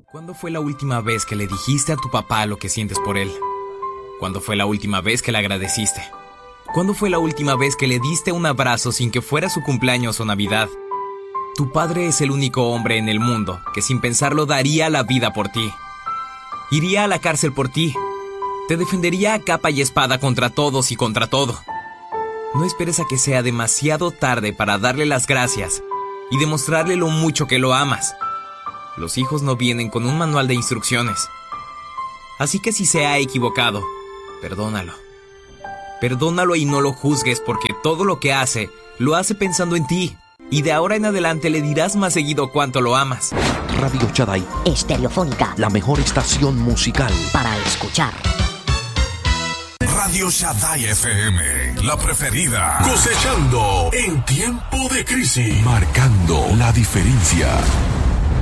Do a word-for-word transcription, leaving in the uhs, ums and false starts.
¿Cuándo fue la última vez que le dijiste a tu papá lo que sientes por él? ¿Cuándo fue la última vez que le agradeciste? ¿Cuándo fue la última vez que le diste un abrazo sin que fuera su cumpleaños o Navidad? Tu padre es el único hombre en el mundo que sin pensarlo daría la vida por ti. Iría a la cárcel por ti. Te defendería a capa y espada contra todos y contra todo. No esperes a que sea demasiado tarde para darle las gracias y demostrarle lo mucho que lo amas. Los hijos no vienen con un manual de instrucciones. Así que si se ha equivocado, perdónalo. Perdónalo y no lo juzgues porque todo lo que hace, lo hace pensando en ti. Y de ahora en adelante le dirás más seguido cuánto lo amas. Radio Shaddai. Estereofónica. La mejor estación musical. Para escuchar. Radio Shaddai F M, la preferida. Cosechando en tiempo de crisis. Marcando la diferencia.